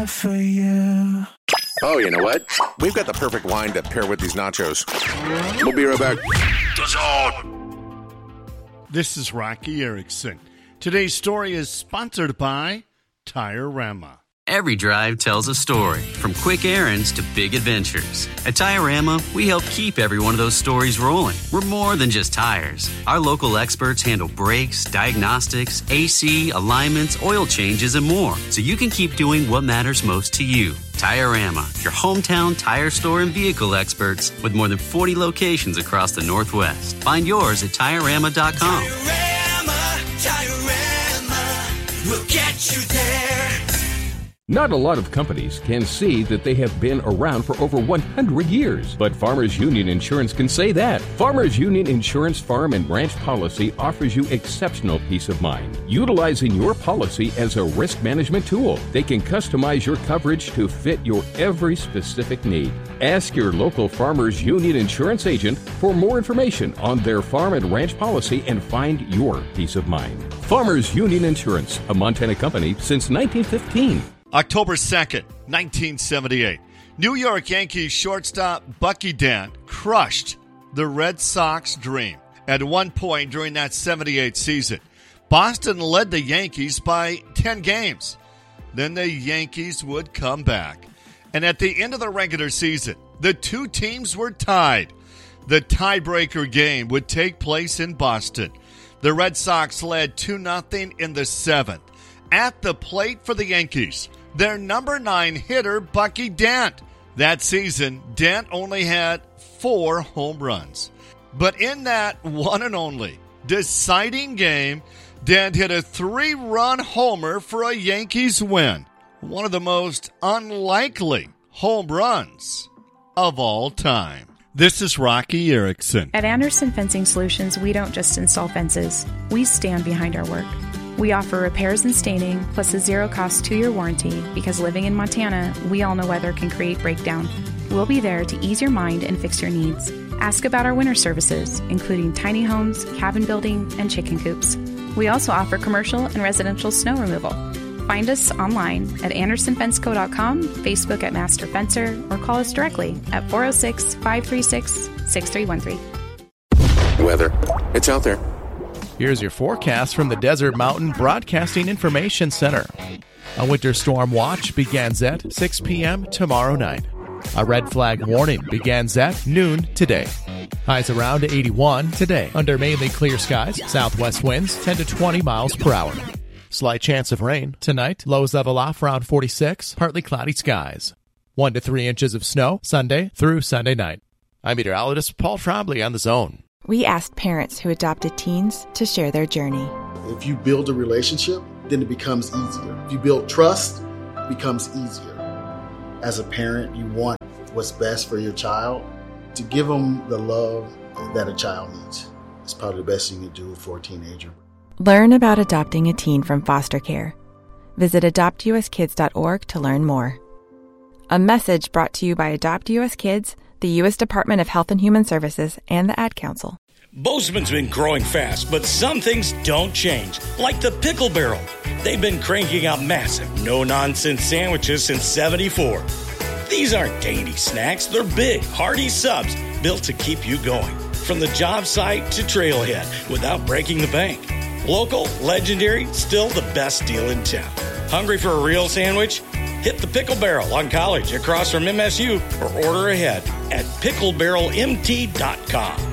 die for you. Oh, you know what? We've got the perfect wine to pair with these nachos. We'll be right back. This is Rocky Erickson. Today's story is sponsored by Tire-Rama. Every drive tells a story, from quick errands to big adventures. At Tire-Rama, we help keep every one of those stories rolling. We're more than just tires. Our local experts handle brakes, diagnostics, AC, alignments, oil changes, and more, so you can keep doing what matters most to you. Tire-Rama, your hometown tire store and vehicle experts with more than 40 locations across the Northwest. Find yours at TireRama.com. Tire-Rama, we'll get you there. Not a lot of companies can see that they have been around for over 100 years, but Farmers Union Insurance can say that. Farmers Union Insurance Farm and Ranch Policy offers you exceptional peace of mind. Utilizing your policy as a risk management tool, they can customize your coverage to fit your every specific need. Ask your local Farmers Union Insurance agent for more information on their farm and ranch policy and find your peace of mind. Farmers Union Insurance, a Montana company since 1915. October 2nd, 1978. New York Yankees shortstop Bucky Dent crushed the Red Sox dream. At one point during that 78 season, Boston led the Yankees by 10 games. Then the Yankees would come back. And at the end of the regular season, the two teams were tied. The tiebreaker game would take place in Boston. The Red Sox led 2-0 in the 7th. At the plate for the Yankees, their number 9 hitter, Bucky Dent. That season, Dent only had 4 home runs. But in that one and only deciding game, Dent hit a 3-run homer for a Yankees win. One of the most unlikely home runs of all time. This is Rocky Erickson. At Anderson Fencing Solutions, we don't just install fences. We stand behind our work. We offer repairs and staining, plus a zero-cost 2-year warranty, because living in Montana, we all know weather can create breakdown. We'll be there to ease your mind and fix your needs. Ask about our winter services, including tiny homes, cabin building, and chicken coops. We also offer commercial and residential snow removal. Find us online at AndersonFenceCo.com, Facebook at Master Fencer, or call us directly at 406-536-6313. Weather. It's out there. Here's your forecast from the Desert Mountain Broadcasting Information Center. A winter storm watch begins at 6 p.m. tomorrow night. A red flag warning begins at noon today. Highs around 81 today under mainly clear skies. Southwest winds 10 to 20 miles per hour. Slight chance of rain tonight. Lows level off around 46. Partly cloudy skies. 1 to 3 inches of snow Sunday through Sunday night. I'm meteorologist Paul Trombley on The Zone. We asked parents who adopted teens to share their journey. If you build a relationship, then it becomes easier. If you build trust, it becomes easier. As a parent, you want what's best for your child. To give them the love that a child needs. It's probably the best thing you can do for a teenager. Learn about adopting a teen from foster care. Visit adoptuskids.org to learn more. A message brought to you by Adopt US Kids, the U.S. Department of Health and Human Services, and the Ad Council. Bozeman's been growing fast, but some things don't change, like the Pickle Barrel. They've been cranking out massive, no-nonsense sandwiches since '74. These aren't dainty snacks. They're big, hearty subs built to keep you going. From the job site to trailhead without breaking the bank. Local, legendary, still the best deal in town. Hungry for a real sandwich? Hit the Pickle Barrel on College across from MSU or order ahead at picklebarrelmt.com.